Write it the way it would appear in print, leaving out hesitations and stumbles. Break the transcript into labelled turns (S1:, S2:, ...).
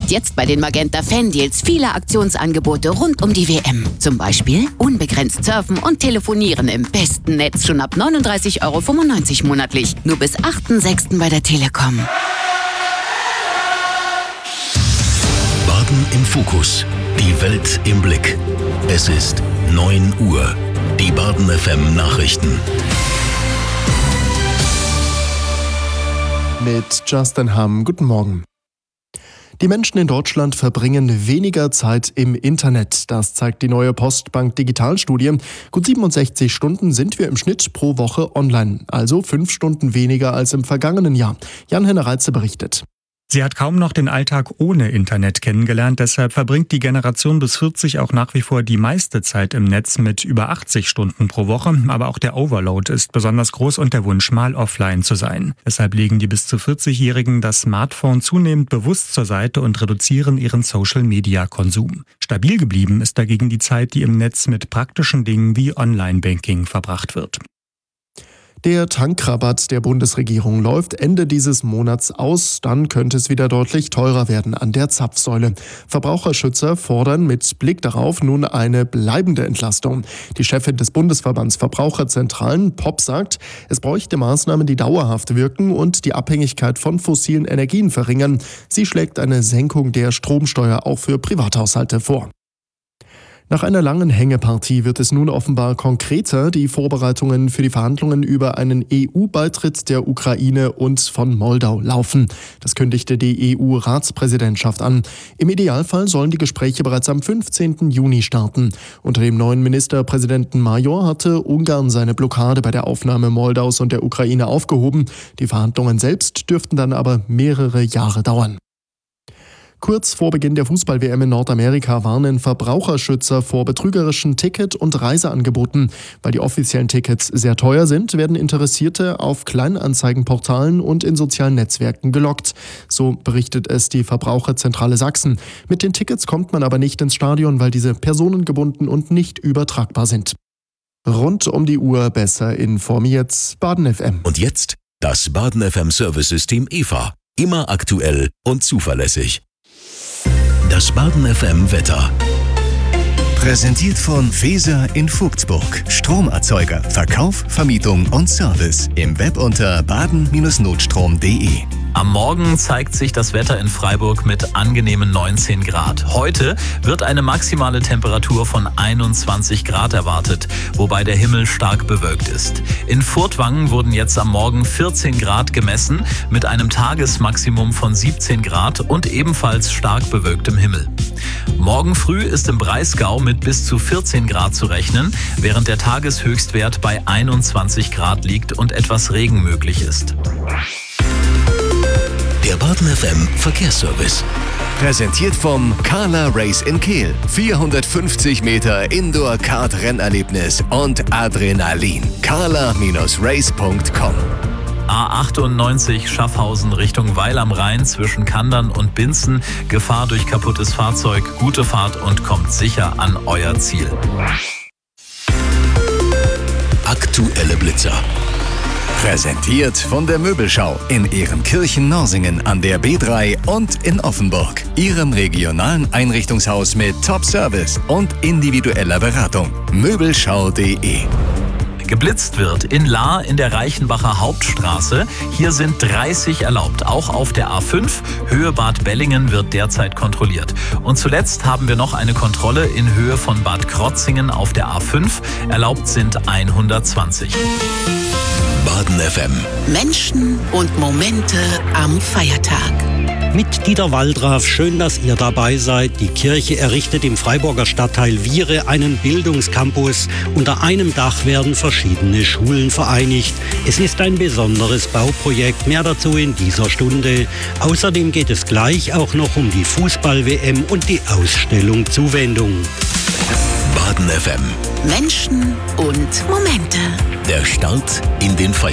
S1: hast jetzt bei den Magenta Fan-Deals viele Aktionsangebote rund um die WM. Zum Beispiel unbegrenzt surfen und telefonieren im besten Netz schon ab 39,95 € monatlich. Nur bis 8.6. bei der Telekom.
S2: Baden im Fokus. Die Welt im Blick. Es ist 9 Uhr. Die Baden FM Nachrichten.
S3: Mit Justin Hamm. Guten Morgen. Die Menschen in Deutschland verbringen weniger Zeit im Internet. Das zeigt die neue Postbank Digitalstudie. Gut 67 Stunden sind wir im Schnitt pro Woche online. Also 5 Stunden weniger als im vergangenen Jahr. Jan-Henner Reitze berichtet.
S4: Sie hat kaum noch den Alltag ohne Internet kennengelernt, deshalb verbringt die Generation bis 40 auch nach wie vor die meiste Zeit im Netz mit über 80 Stunden pro Woche. Aber auch der Overload ist besonders groß und der Wunsch, mal offline zu sein. Deshalb legen die bis zu 40-Jährigen das Smartphone zunehmend bewusst zur Seite und reduzieren ihren Social-Media-Konsum. Stabil geblieben ist dagegen die Zeit, die im Netz mit praktischen Dingen wie Online-Banking verbracht wird.
S3: Der Tankrabatt der Bundesregierung läuft Ende dieses Monats aus. Dann könnte es wieder deutlich teurer werden an der Zapfsäule. Verbraucherschützer fordern mit Blick darauf nun eine bleibende Entlastung. Die Chefin des Bundesverbands Verbraucherzentralen, POP, sagt, es bräuchte Maßnahmen, die dauerhaft wirken und die Abhängigkeit von fossilen Energien verringern. Sie schlägt eine Senkung der Stromsteuer auch für Privathaushalte vor. Nach einer langen Hängepartie wird es nun offenbar konkreter. Die Vorbereitungen für die Verhandlungen über einen EU-Beitritt der Ukraine und von Moldau laufen. Das kündigte die EU-Ratspräsidentschaft an. Im Idealfall sollen die Gespräche bereits am 15. Juni starten. Unter dem neuen Ministerpräsidenten Major hatte Ungarn seine Blockade bei der Aufnahme Moldaus und der Ukraine aufgehoben. Die Verhandlungen selbst dürften dann aber mehrere Jahre dauern. Kurz vor Beginn der Fußball-WM in Nordamerika warnen Verbraucherschützer vor betrügerischen Ticket- und Reiseangeboten. Weil die offiziellen Tickets sehr teuer sind, werden Interessierte auf Kleinanzeigenportalen und in sozialen Netzwerken gelockt. So berichtet es die Verbraucherzentrale Sachsen. Mit den Tickets kommt man aber nicht ins Stadion, weil diese personengebunden und nicht übertragbar sind. Rund um die Uhr besser informiert. Baden FM.
S2: Und jetzt das Baden FM Service-System EVA. Immer aktuell und zuverlässig. Das Baden FM Wetter.
S5: Präsentiert von Feser in Vogtsburg. Stromerzeuger, Verkauf, Vermietung und Service. Im Web unter baden-notstrom.de.
S6: Am Morgen zeigt sich das Wetter in Freiburg mit angenehmen 19 Grad. Heute wird eine maximale Temperatur von 21 Grad erwartet, wobei der Himmel stark bewölkt ist. In Furtwangen wurden jetzt am Morgen 14 Grad gemessen, mit einem Tagesmaximum von 17 Grad und ebenfalls stark bewölktem Himmel. Morgen früh ist im Breisgau mit bis zu 14 Grad zu rechnen, während der Tageshöchstwert bei 21 Grad liegt und etwas Regen möglich ist.
S2: Der Baden FM Verkehrsservice.
S5: Präsentiert vom Carla Race in Kehl. 450 Meter Indoor-Kart-Rennerlebnis und Adrenalin. carla-race.com.
S6: A98 Schaffhausen Richtung Weil am Rhein zwischen Kandern und Binzen. Gefahr durch kaputtes Fahrzeug. Gute Fahrt und kommt sicher an euer Ziel.
S2: Aktuelle Blitzer.
S5: Präsentiert von der Möbelschau in Ehrenkirchen-Norsingen an der B3 und in Offenburg. Ihrem regionalen Einrichtungshaus mit Top-Service und individueller Beratung. Möbelschau.de.
S6: Geblitzt wird in Lahr in der Reichenbacher Hauptstraße. Hier sind 30 erlaubt. Auch auf der A5 Höhe Bad Bellingen wird derzeit kontrolliert. Und zuletzt haben wir noch eine Kontrolle in Höhe von Bad Krotzingen auf der A5. Erlaubt sind 120.
S2: Baden FM.
S1: Menschen und Momente am Feiertag.
S7: Mit Dieter Waldraff, schön, dass ihr dabei seid. Die Kirche errichtet im Freiburger Stadtteil Viere einen Bildungscampus. Unter einem Dach werden verschiedene Schulen vereinigt. Es ist ein besonderes Bauprojekt. Mehr dazu in dieser Stunde. Außerdem geht es gleich auch noch um die Fußball-WM und die Ausstellung Zuwendung.
S2: Baden FM.
S1: Menschen und Momente.
S2: Der Start in den Feiertag.